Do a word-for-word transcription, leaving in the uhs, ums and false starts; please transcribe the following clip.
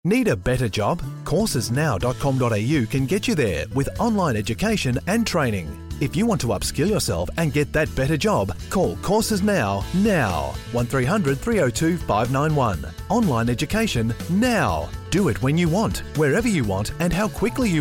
Need a better job? courses now dot com dot a u can get you there with online education and training. If you want to upskill yourself and get that better job, call Courses Now, now. one three hundred, three oh two, five nine one. Online education now. Do it when you want, wherever you want and how quickly you